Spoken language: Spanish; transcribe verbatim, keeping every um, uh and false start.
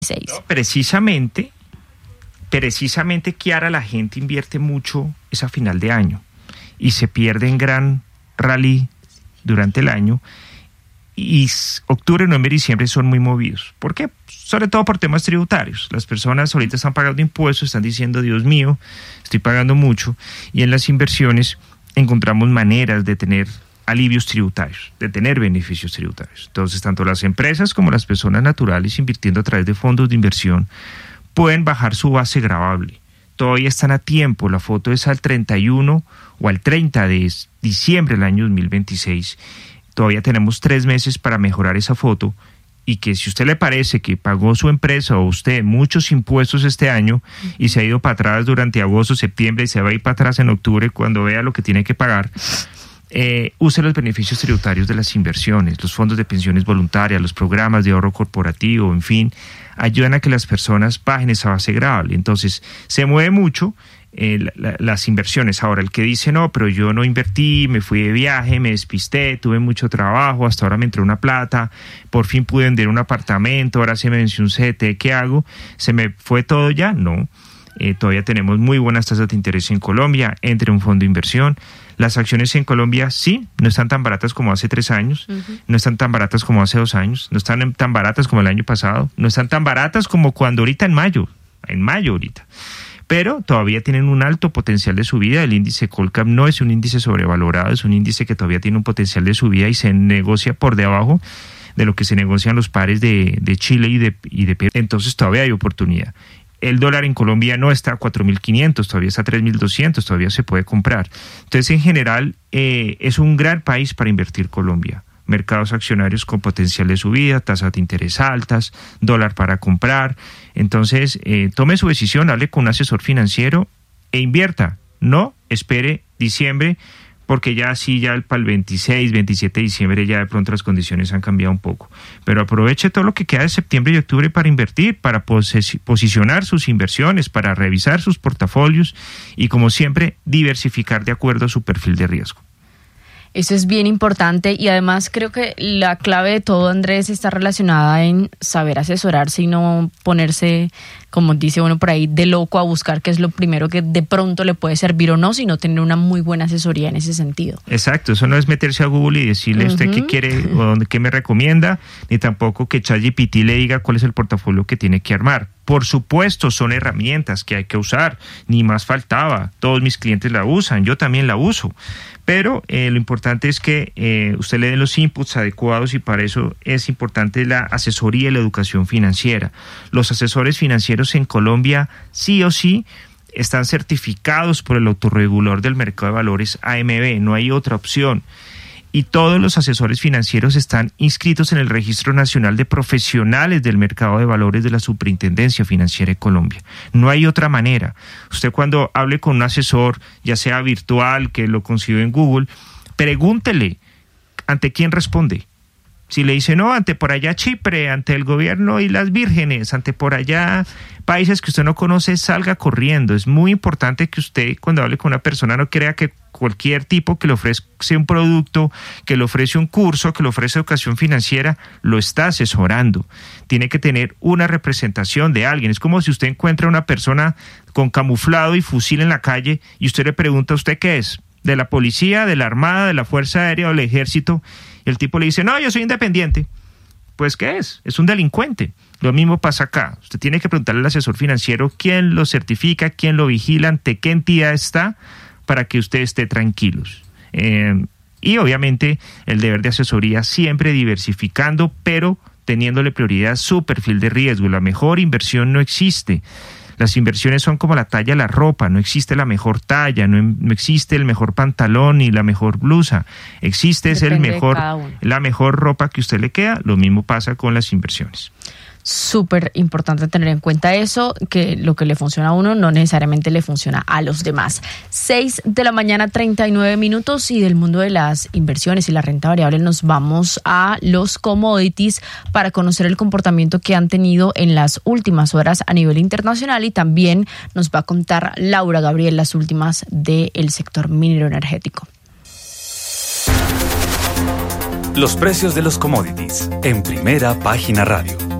No, precisamente, precisamente, Kiara, la gente invierte mucho es a final de año y se pierde en gran rally durante el año, y octubre, noviembre y diciembre son muy movidos. ¿Por qué? Sobre todo por temas tributarios. Las personas ahorita están pagando impuestos, están diciendo, Dios mío, estoy pagando mucho, y en las inversiones encontramos maneras de tener alivios tributarios, de tener beneficios tributarios. Entonces, tanto las empresas como las personas naturales invirtiendo a través de fondos de inversión pueden bajar su base gravable. Todavía están a tiempo. La foto es al treinta y uno o al treinta de diciembre del año dos mil veintiséis. Todavía tenemos tres meses para mejorar esa foto, y que si usted le parece que pagó su empresa o usted muchos impuestos este año y se ha ido para atrás durante agosto, septiembre, y se va a ir para atrás en octubre cuando vea lo que tiene que pagar, Eh, use los beneficios tributarios de las inversiones, los fondos de pensiones voluntarias, los programas de ahorro corporativo, en fin, ayudan a que las personas bajen esa base gravable. Entonces, se mueve mucho eh, la, la, las inversiones. Ahora, el que dice, no, pero yo no invertí, me fui de viaje, me despisté, tuve mucho trabajo, hasta ahora me entró una plata, por fin pude vender un apartamento, ahora se me venció un C D T, ¿qué hago? ¿Se me fue todo ya? No. Eh, todavía tenemos muy buenas tasas de interés en Colombia, entre un fondo de inversión. Las acciones en Colombia sí, no están tan baratas como hace tres años, uh-huh. no están tan baratas como hace dos años, no están tan baratas como el año pasado, no están tan baratas como cuando ahorita en mayo, en mayo ahorita. Pero todavía tienen un alto potencial de subida. El índice Colcap no es un índice sobrevalorado, es un índice que todavía tiene un potencial de subida y se negocia por debajo de lo que se negocian los pares de, de Chile y de, y de Perú. Entonces todavía hay oportunidad. El dólar en Colombia no está a cuatro mil quinientos, todavía está a tres mil doscientos, todavía se puede comprar. Entonces, en general, eh, es un gran país para invertir Colombia. Mercados accionarios con potencial de subida, tasas de interés altas, dólar para comprar. Entonces, eh, tome su decisión, hable con un asesor financiero e invierta. No espere diciembre, porque ya sí, ya para el veintiséis, veintisiete de diciembre ya de pronto las condiciones han cambiado un poco. Pero aproveche todo lo que queda de septiembre y octubre para invertir, para pos- posicionar sus inversiones, para revisar sus portafolios y, como siempre, diversificar de acuerdo a su perfil de riesgo. Eso es bien importante, y además creo que la clave de todo, Andrés, está relacionada en saber asesorarse y no ponerse, como dice uno por ahí, de loco a buscar qué es lo primero que de pronto le puede servir o no, sino tener una muy buena asesoría en ese sentido. Exacto, eso no es meterse a Google y decirle a usted uh-huh. qué quiere o dónde, qué me recomienda, ni tampoco que ChatGPT le diga cuál es el portafolio que tiene que armar. Por supuesto, son herramientas que hay que usar, ni más faltaba. Todos mis clientes la usan, yo también la uso. Pero eh, lo importante es que eh, usted le dé los inputs adecuados, y para eso es importante la asesoría y la educación financiera. Los asesores financieros en Colombia sí o sí están certificados por el autorregulador del mercado de valores A M B, no hay otra opción. Y todos los asesores financieros están inscritos en el Registro Nacional de Profesionales del Mercado de Valores de la Superintendencia Financiera de Colombia. No hay otra manera. Usted, cuando hable con un asesor, ya sea virtual, que lo consiguió en Google, pregúntele ante quién responde. Si le dice, no, ante por allá Chipre, ante el gobierno y las vírgenes, ante por allá países que usted no conoce, salga corriendo. Es muy importante que usted, cuando hable con una persona, no crea que cualquier tipo que le ofrece un producto, que le ofrece un curso, que le ofrece educación financiera, lo está asesorando. Tiene que tener una representación de alguien. Es como si usted encuentra a una persona con camuflado y fusil en la calle y usted le pregunta, ¿usted qué es? ¿De la policía, de la armada, de la fuerza aérea o del ejército? Y el tipo le dice, no, yo soy independiente. Pues, ¿qué es? Es un delincuente. Lo mismo pasa acá. Usted tiene que preguntarle al asesor financiero quién lo certifica, quién lo vigila, ante qué entidad está, para que usted esté tranquilos. Eh, y obviamente el deber de asesoría siempre diversificando, pero teniéndole prioridad a su perfil de riesgo. La mejor inversión no existe. Las inversiones son como la talla de la ropa, no existe la mejor talla, no, no existe el mejor pantalón ni la mejor blusa. Existe es el mejor, la mejor ropa que usted le queda. Lo mismo pasa con las inversiones. Súper importante tener en cuenta eso, que lo que le funciona a uno no necesariamente le funciona a los demás. seis de la mañana, treinta y nueve minutos, y del mundo de las inversiones y la renta variable nos vamos a los commodities para conocer el comportamiento que han tenido en las últimas horas a nivel internacional, y también nos va a contar Laura Gabriel las últimas del sector minero energético. Los precios de los commodities en Primera Página Radio.